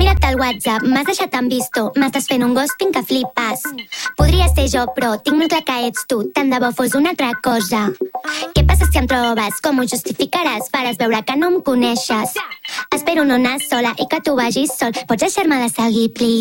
mira't al WhatsApp, m'has deixat en visto, m'estàs fent un ghosting que flipes. Podria ser jo, però tinc molt clar que ets tu, tant de bo fos una altra cosa. Què passa si em trobes? Com ho justificaràs? Faràs veure que no em coneixes. Espero no anar sola i que tu vagis sol. Pots deixar-me de seguir, please?